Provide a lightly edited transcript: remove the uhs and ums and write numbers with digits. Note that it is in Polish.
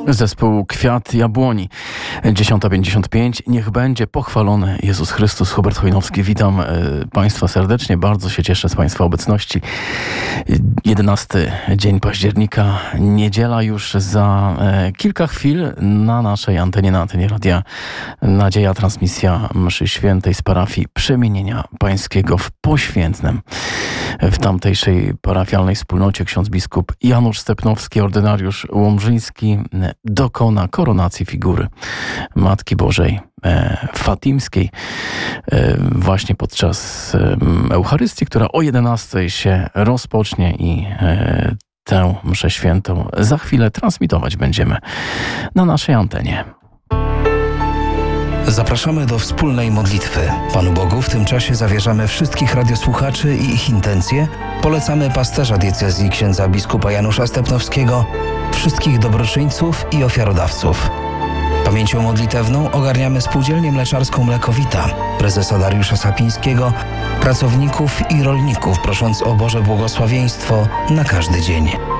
Zespół Kwiat Jabłoni. 10:55. Niech będzie pochwalony Jezus Chrystus. Hubert Chojnowski. Witam Państwa serdecznie. Bardzo się cieszę z Państwa obecności. 11 dzień października. Niedziela już za kilka chwil na naszej antenie, na antenie Radia Nadzieja. Transmisja mszy świętej z parafii Przemienienia Pańskiego w Poświętnem. W tamtejszej parafialnej wspólnocie ksiądz biskup Janusz Stepnowski, ordynariusz łomżyński, dokona koronacji figury Matki Bożej Fatimskiej właśnie podczas Eucharystii, która o 11 się rozpocznie i tę mszę świętą za chwilę transmitować będziemy na naszej antenie. Zapraszamy do wspólnej modlitwy. Panu Bogu w tym czasie zawierzamy wszystkich radiosłuchaczy i ich intencje. Polecamy pasterza diecezji księdza biskupa Janusza Stepnowskiego, wszystkich dobroczyńców i ofiarodawców. Pamięcią modlitewną ogarniamy Spółdzielnię Mleczarską Mlekowita, prezesa Dariusza Sapińskiego, pracowników i rolników, prosząc o Boże błogosławieństwo na każdy dzień.